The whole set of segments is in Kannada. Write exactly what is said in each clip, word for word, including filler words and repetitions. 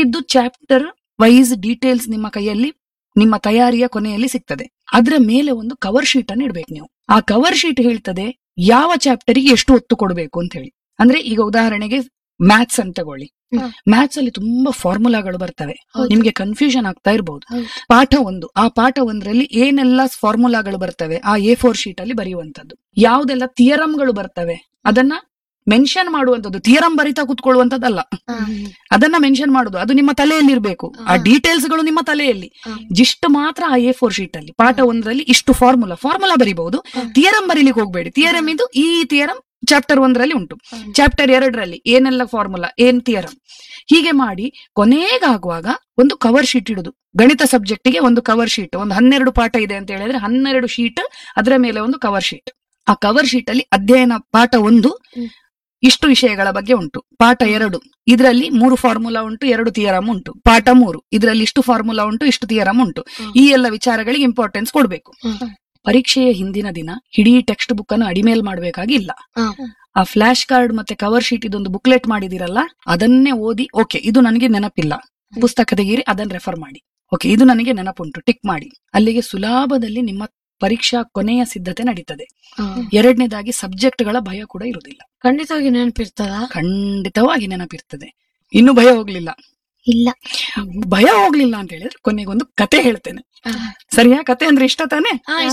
ಮಿಕ್ಕಿದ್ದು ಚಾಪ್ಟರ್ ವೈಸ್ ಡೀಟೇಲ್ಸ್ ನಿಮ್ಮ ಕೈಯಲ್ಲಿ ನಿಮ್ಮ ತಯಾರಿಯ ಕೊನೆಯಲ್ಲಿ ಸಿಗ್ತದೆ. ಅದರ ಮೇಲೆ ಒಂದು ಕವರ್ ಶೀಟ್ ಅನ್ನು ಇಡ್ಬೇಕು ನೀವು. ಆ ಕವರ್ ಶೀಟ್ ಹೇಳ್ತದೆ ಯಾವ ಚಾಪ್ಟರ್ಗೆ ಎಷ್ಟು ಒತ್ತು ಕೊಡಬೇಕು ಅಂತ ಹೇಳಿ. ಅಂದ್ರೆ ಈಗ ಉದಾಹರಣೆಗೆ ಮ್ಯಾಥ್ಸ್ ಅಂತ ತಗೊಳ್ಳಿ. ಮ್ಯಾಥ್ಸ್ ಅಲ್ಲಿ ತುಂಬಾ ಫಾರ್ಮುಲಾಗಳು ಬರ್ತವೆ, ನಿಮ್ಗೆ ಕನ್ಫ್ಯೂಷನ್ ಆಗ್ತಾ ಇರಬಹುದು. ಪಾಠ ಒಂದು, ಆ ಪಾಠ ಒಂದರಲ್ಲಿ ಏನೆಲ್ಲ ಫಾರ್ಮುಲಾಗಳು ಬರ್ತವೆ ಆ ಎ ಫೋರ್ ಶೀಟ್ ಅಲ್ಲಿ ಬರೆಯುವಂತದ್ದು. ಯಾವ್ದೆಲ್ಲ ಥಿಯರಮ್ಗಳು ಬರ್ತವೆ ಅದನ್ನ ಮೆನ್ಷನ್ ಮಾಡುವಂತದ್ದು, ಥಿಯರಂ ಬರಿತಾ ಕುತ್ಕೊಳ್ಳುವಂತದ್ದಲ್ಲ, ಅದನ್ನ ಮೆನ್ಷನ್ ಮಾಡುದು. ಅದು ನಿಮ್ಮ ತಲೆಯಲ್ಲಿ ಇರ್ಬೇಕು, ಆ ಡೀಟೇಲ್ಸ್ ಗಳು ನಿಮ್ಮ ತಲೆಯಲ್ಲಿ. ಜಿಸ್ಟ್ ಮಾತ್ರ ಆ ಎ ಫೋರ್ ಶೀಟ್ ಅಲ್ಲಿ ಪಾಠ ಒಂದರಲ್ಲಿ ಇಷ್ಟು ಫಾರ್ಮುಲಾ ಫಾರ್ಮುಲಾ ಬರಿಬಹುದು, ಥಿಯರಂ ಬರೀಲಿಕ್ಕೆ ಹೋಗ್ಬೇಡಿ. ಥಿಯರಂ ಇದು ಈ ಥಿಯರಂ ಚಾಪ್ಟರ್ ಒಂದರಲ್ಲಿ ಉಂಟು, ಚಾಪ್ಟರ್ ಎರಡರಲ್ಲಿ ಏನೆಲ್ಲ ಫಾರ್ಮುಲಾ ಏನ್ ಥಿಯರಂ, ಹೀಗೆ ಮಾಡಿ ಕೊನೆಗಾಗುವಾಗ ಒಂದು ಕವರ್ ಶೀಟ್ ಇಡುದು. ಗಣಿತ ಸಬ್ಜೆಕ್ಟ್ ಗೆ ಒಂದು ಕವರ್ ಶೀಟ್, ಒಂದು ಹನ್ನೆರಡು ಪಾಠ ಇದೆ ಅಂತ ಹೇಳಿದ್ರೆ ಹನ್ನೆರಡು ಶೀಟ್, ಅದರ ಮೇಲೆ ಒಂದು ಕವರ್ ಶೀಟ್. ಆ ಕವರ್ ಶೀಟ್ ಅಲ್ಲಿ ಅಧ್ಯಯನ ಪಾಠ ಒಂದು ಇಷ್ಟು ವಿಷಯಗಳ ಬಗ್ಗೆ ಉಂಟು, ಪಾಠ ಎರಡು ಇದರಲ್ಲಿ ಮೂರು ಫಾರ್ಮುಲಾ ಉಂಟು, ಎರಡು ಥಿಯರಂ ಉಂಟು, ಪಾಠ ಮೂರು ಇದರಲ್ಲಿ ಇಷ್ಟು ಫಾರ್ಮುಲಾ ಉಂಟು, ಇಷ್ಟು ಥಿಯರಂ ಉಂಟು. ಈ ಎಲ್ಲ ವಿಚಾರಗಳಿಗೆ ಇಂಪಾರ್ಟೆನ್ಸ್ ಕೊಡ್ಬೇಕು. ಪರೀಕ್ಷೆಯ ಹಿಂದಿನ ದಿನ ಇಡೀ ಟೆಕ್ಸ್ಟ್ ಬುಕ್ ಅನ್ನು ಅಡಿಮೇಲ್ ಮಾಡ್ಬೇಕಾಗಿಲ್ಲ. ಆ ಫ್ಲಾಶ್ ಕಾರ್ಡ್ ಮತ್ತೆ ಕವರ್ ಶೀಟ್ ಇದೊಂದು ಬುಕ್ಲೆಟ್ ಮಾಡಿದಿರಲ್ಲ, ಅದನ್ನೇ ಓದಿ ಓಕೆ ಇದು ನನಗೆ ನೆನಪಿಲ್ಲ, ಪುಸ್ತಕ ತೆಗೀರಿ ಅದನ್ನ ರೆಫರ್ ಮಾಡಿ, ಓಕೆ ಇದು ನನಗೆ ನೆನಪುಂಟು ಟಿಕ್ ಮಾಡಿ. ಅಲ್ಲಿಗೆ ಸುಲಭದಲ್ಲಿ ನಿಮ್ಮ ಪರೀಕ್ಷಾ ಕೊನೆಯ ಸಿದ್ಧತೆ ನಡೀತದೆ. ಎರಡನೇದಾಗಿ ಸಬ್ಜೆಕ್ಟ್ ಗಳ ಭಯ ಕೂಡ ಇರುವುದಿಲ್ಲ. ಖಂಡಿತವಾಗಿ ನೆನಪಿರ್ತದ, ಖಂಡಿತವಾಗಿ ನೆನಪಿರ್ತದೆ. ಇನ್ನು ಭಯ ಹೋಗ್ಲಿಲ್ಲ, ಇಲ್ಲ ಭಯ ಹೋಗ್ಲಿಲ್ಲ ಅಂತ ಹೇಳಿದ್ರೆ ಕೊನೆಗೊಂದು ಕತೆ ಹೇಳ್ತೇನೆ. ಸರಿಯಾ? ಕತೆ ಅಂದ್ರೆ ಇಷ್ಟ ತಾನೆ?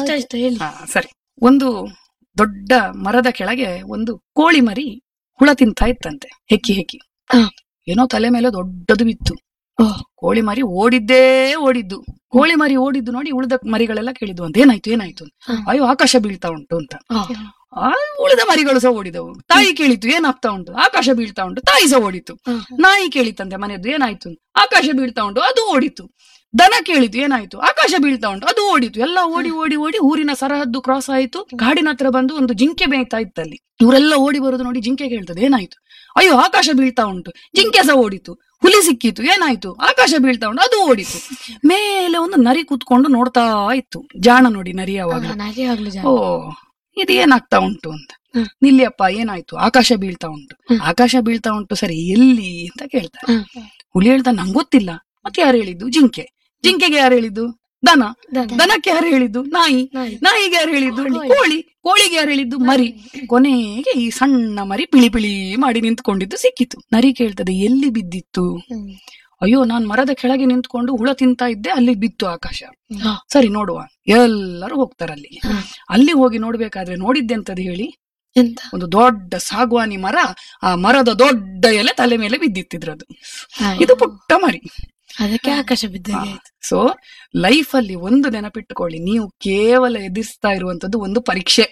ಸರಿ. ಒಂದು ದೊಡ್ಡ ಮರದ ಕೆಳಗೆ ಒಂದು ಕೋಳಿ ಮರಿ ಹುಳ ತಿಂತಾ ಇತ್ತಂತೆ, ಹೆಕ್ಕಿ ಹೆಕ್ಕಿ. ಏನೋ ತಲೆ ಮೇಲೆ ದೊಡ್ಡದು ಬಿತ್ತು. ಕೋಳಿ ಮರಿ ಓಡಿದ್ದೇ ಓಡಿದ್ದು. ಕೋಳಿ ಮರಿ ಓಡಿದ್ದು ನೋಡಿ ಉಳಿದ ಮರಿಗಳೆಲ್ಲ ಕೇಳಿದ್ವು ಅಂತ, ಏನಾಯ್ತು ಏನಾಯ್ತು? ಅಯ್ಯೋ ಆಕಾಶ ಬೀಳ್ತಾ ಉಂಟು ಅಂತ. ಆ ಉಳಿದ ಮರಿಗಳು ಸಹ ಓಡಿದವು. ತಾಯಿ ಕೇಳಿತು ಏನಾಗ್ತಾ ಉಂಟು? ಆಕಾಶ ಬೀಳ್ತಾ ಉಂಟು. ತಾಯಿ ಸಹ ಓಡಿತು. ನಾಯಿ ಕೇಳಿತಂತೆ ಮನೆಯದ್ದು, ಏನಾಯ್ತು? ಆಕಾಶ ಬೀಳ್ತಾ ಉಂಟು. ಅದು ಓಡಿತು. ದನ ಕೇಳಿತು, ಏನಾಯ್ತು? ಆಕಾಶ ಬೀಳ್ತಾ ಉಂಟು. ಅದು ಓಡಿತು. ಎಲ್ಲ ಓಡಿ ಓಡಿ ಓಡಿ ಊರಿನ ಸರಹದ್ದು ಕ್ರಾಸ್ ಆಯ್ತು. ಕಾಡಿನ ಹತ್ರ ಬಂದು ಒಂದು ಜಿಂಕೆ ಬೇಯ್ತಾ ಇತ್ತಲ್ಲಿ. ಇವರೆಲ್ಲ ಓಡಿ ಬರೋದು ನೋಡಿ ಜಿಂಕೆ ಕೇಳ್ತದೆ, ಏನಾಯ್ತು? ಅಯ್ಯೋ ಆಕಾಶ ಬೀಳ್ತಾ ಉಂಟು. ಜಿಂಕೆ ಸಹ ಓಡಿತು. ಹುಲಿ ಸಿಕ್ಕಿತು, ಏನಾಯ್ತು? ಆಕಾಶ ಬೀಳ್ತಾ ಉಂಟು. ಅದು ಓಡಿತು. ಮೇಲೆ ಒಂದು ನರಿ ಕೂತ್ಕೊಂಡು ನೋಡ್ತಾ ಇತ್ತು. ಜಾಣ ನೋಡಿ ನರಿ ಅವಾಗ. ಓ ಇದು ಏನಾಗ್ತಾ ಉಂಟು ಅಂತ. ನಿಲ್ಲಿಯಪ್ಪ ಏನಾಯ್ತು? ಆಕಾಶ ಬೀಳ್ತಾ ಉಂಟು. ಆಕಾಶ ಬೀಳ್ತಾ ಉಂಟು ಸರಿ, ಎಲ್ಲಿ ಅಂತ ಕೇಳ್ತಾರೆ. ಹುಲಿ ಹೇಳ್ತಾ ನಂಗೆ ಗೊತ್ತಿಲ್ಲ. ಮತ್ತೆ ಯಾರು ಹೇಳಿದ್ದು? ಜಿಂಕೆ. ಜಿಂಕೆಗೆ ಯಾರು ಹೇಳಿದ್ದು? ದನ. ದನಕ್ಕೆ ಯಾರು ಹೇಳಿದ್ದು? ನಾಯಿ. ನಾಯಿಗೆ ಯಾರು ಹೇಳಿದ್ದು? ಕೋಳಿ. ಕೋಳಿಗೆ ಯಾರು ಹೇಳಿದ್ದು? ಮರಿ. ಕೊನೆಗೆ ಈ ಸಣ್ಣ ಮರಿ ಪಿಳಿ ಪಿಳಿ ಮಾಡಿ ನಿಂತ್ಕೊಂಡಿದ್ದು ಸಿಕ್ಕಿತು. ನರಿ ಕೇಳ್ತದೆ, ಎಲ್ಲಿ ಬಿದ್ದಿತ್ತು? ಅಯ್ಯೋ ನಾನ್ ಮರದ ಕೆಳಗೆ ನಿಂತ್ಕೊಂಡು ಹುಳ ತಿಂತಾ ಇದ್ದೆ, ಅಲ್ಲಿ ಬಿತ್ತು ಆಕಾಶ. ಸರಿ ನೋಡುವ. ಎಲ್ಲರೂ ಹೋಗ್ತಾರೆ ಅಲ್ಲಿಗೆ. ಅಲ್ಲಿ ಹೋಗಿ ನೋಡ್ಬೇಕಾದ್ರೆ ನೋಡಿದ್ದೆಂತದ್ದು ಹೇಳಿ? ಒಂದು ದೊಡ್ಡ ಸಾಗ್ವಾನಿ ಮರ, ಆ ಮರದ ದೊಡ್ಡ ಎಲೆ ತಲೆ ಮೇಲೆ ಬಿದ್ದಿತ್ತಿದ್ರದು. ಇದು ಪುಟ್ಟ ಮರಿ, ಅದಕ್ಕೆ ಆಕಾಶ ಬಿದ್ದ. ಸೊ ಲೈಫ್ ಅಲ್ಲಿ ಒಂದು ನೆನಪಿಟ್ಟುಕೊಳ್ಳಿ, ನೀವು ಕೇವಲ ಎದುರಿಸ್ತಾ ಇರುವಂತದ್ದು ಒಂದು ಪರೀಕ್ಷೆ.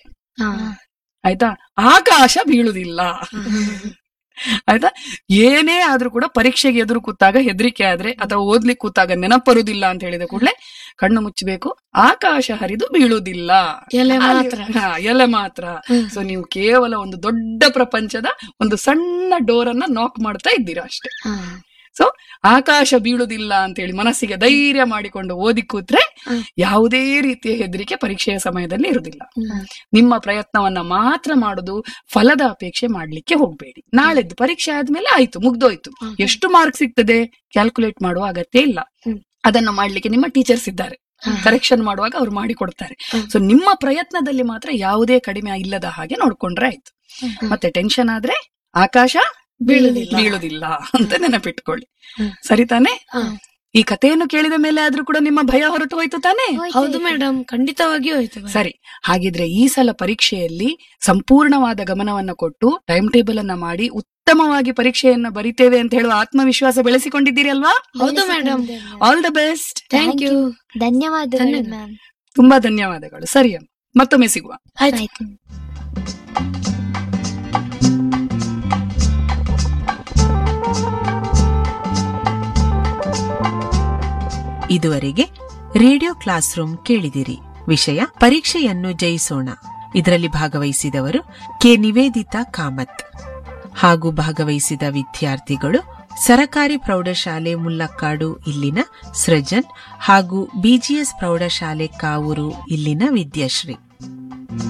ಆಯ್ತಾ? ಆಕಾಶ ಬೀಳುದಿಲ್ಲ. ಆಯ್ತಾ? ಏನೇ ಆದ್ರೂ ಕೂಡ ಪರೀಕ್ಷೆಗೆ ಎದುರು ಕೂತಾಗ ಹೆದರಿಕೆ ಆದ್ರೆ ಅಥವಾ ಓದ್ಲಿಕ್ಕೆ ಕೂತಾಗ ನೆನಪರುದಿಲ್ಲ ಅಂತ ಹೇಳಿದ ಕೂಡಲೇ ಕಣ್ಣು ಮುಚ್ಚಬೇಕು. ಆಕಾಶ ಹರಿದು ಬೀಳುವುದಿಲ್ಲ, ಎಲೆ ಮಾತ್ರ. ಎಲೆ ಮಾತ್ರ. ಸೊ ನೀವು ಕೇವಲ ಒಂದು ದೊಡ್ಡ ಪ್ರಪಂಚದ ಒಂದು ಸಣ್ಣ ಡೋರ್ ಅನ್ನ ನಾಕ್ ಮಾಡ್ತಾ ಇದ್ದೀರಾ ಅಷ್ಟೇ. ಸೊ ಆಕಾಶ ಬೀಳುದಿಲ್ಲ ಅಂತ ಹೇಳಿ ಮನಸ್ಸಿಗೆ ಧೈರ್ಯ ಮಾಡಿಕೊಂಡು ಓದಿ ಕೂತ್ರೆ ಯಾವುದೇ ರೀತಿಯ ಹೆದರಿಕೆ ಪರೀಕ್ಷೆಯ ಸಮಯದಲ್ಲಿ ಇರುವುದಿಲ್ಲ. ನಿಮ್ಮ ಪ್ರಯತ್ನವನ್ನ ಮಾತ್ರ ಮಾಡುದು, ಫಲದ ಅಪೇಕ್ಷೆ ಮಾಡ್ಲಿಕ್ಕೆ ಹೋಗ್ಬೇಡಿ. ನಾಳೆದ್ದು ಪರೀಕ್ಷೆ ಆದ್ಮೇಲೆ ಆಯ್ತು, ಮುಗ್ದೋಯ್ತು. ಎಷ್ಟು ಮಾರ್ಕ್ ಸಿಗ್ತದೆ ಕ್ಯಾಲ್ಕುಲೇಟ್ ಮಾಡುವ ಅಗತ್ಯ ಇಲ್ಲ. ಅದನ್ನ ಮಾಡ್ಲಿಕ್ಕೆ ನಿಮ್ಮ ಟೀಚರ್ಸ್ ಇದ್ದಾರೆ, ಕರೆಕ್ಷನ್ ಮಾಡುವಾಗ ಅವ್ರು ಮಾಡಿ ಕೊಡ್ತಾರೆ. ಸೊ ನಿಮ್ಮ ಪ್ರಯತ್ನದಲ್ಲಿ ಮಾತ್ರ ಯಾವುದೇ ಕಡಿಮೆ ಇಲ್ಲದ ಹಾಗೆ ನೋಡ್ಕೊಂಡ್ರೆ ಆಯ್ತು. ಮತ್ತೆ ಟೆನ್ಷನ್ ಆದ್ರೆ ಆಕಾಶ ಬೀಳುದಿಲ್ಲ ಬೀಳುದಿಲ್ಲ ಅಂತ ನೆನಪಿಟ್ಕೊಳ್ಳಿ. ಸರಿ ತಾನೆ? ಈ ಕಥೆಯನ್ನು ಕೇಳಿದ ಮೇಲೆ ಆದ್ರೂ ಕೂಡ ನಿಮ್ಮ ಭಯ ಹೊರಟು ಹೋಯ್ತು ತಾನೆ? ಹೌದು ಮೇಡಮ್, ಖಂಡಿತವಾಗಿಯೂ ಹೋಯ್ತು. ಸರಿ, ಹಾಗಿದ್ರೆ ಈ ಸಲ ಪರೀಕ್ಷೆಯಲ್ಲಿ ಸಂಪೂರ್ಣವಾದ ಗಮನವನ್ನ ಕೊಟ್ಟು ಟೈಮ್ ಟೇಬಲ್ ಅನ್ನ ಮಾಡಿ ಉತ್ತಮವಾಗಿ ಪರೀಕ್ಷೆಯನ್ನ ಬರಿತೇವೆ ಅಂತ ಹೇಳುವ ಆತ್ಮವಿಶ್ವಾಸ ಬೆಳೆಸಿಕೊಂಡಿದ್ದೀರಿ ಅಲ್ವಾ? ಹೌದು madam. All the best. Thank you. ಧನ್ಯವಾದಗಳು ಮ್ಯಾಮ್. ತುಂಬಾ ಧನ್ಯವಾದಗಳು. ಸರಿ ಅಮ್ಮ, ಮತ್ತೊಮ್ಮೆ ಸಿಗುವ. ಆಯ್ತು. ಇದುವರೆಗೆ ರೇಡಿಯೋ ಕ್ಲಾಸ್ ರೂಮ್ ಕೇಳಿದಿರಿ. ವಿಷಯ ಪರೀಕ್ಷೆಯನ್ನು ಜಯಿಸೋಣ. ಇದರಲ್ಲಿ ಭಾಗವಹಿಸಿದವರು ಕೆ ನಿವೇದಿತಾ ಕಾಮತ್ ಹಾಗೂ ಭಾಗವಹಿಸಿದ ವಿದ್ಯಾರ್ಥಿಗಳು ಸರಕಾರಿ ಪ್ರೌಢಶಾಲೆ ಮುಲ್ಲಕ್ಕಾಡು ಇಲ್ಲಿನ ಸೃಜನ್ ಹಾಗೂ ಬಿಜಿಎಸ್ ಪ್ರೌಢಶಾಲೆ ಕಾವೂರು ಇಲ್ಲಿನ ವಿದ್ಯಾಶ್ರೀ.